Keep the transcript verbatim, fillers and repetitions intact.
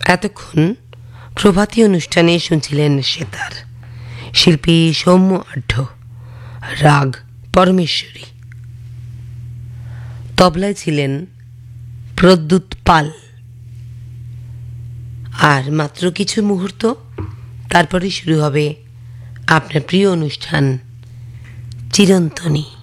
এতক্ষণ প্রভাতী অনুষ্ঠানে শুনছিলেন সেতার, শিল্পী সৌম্য আঢ্য, রাগ পরমেশ্বরী। তবলায় ছিলেন প্রদ্যুৎ পাল। আর মাত্র কিছু মুহূর্ত তারপরে শুরু হবে আপনার প্রিয় অনুষ্ঠান চিরন্তনী।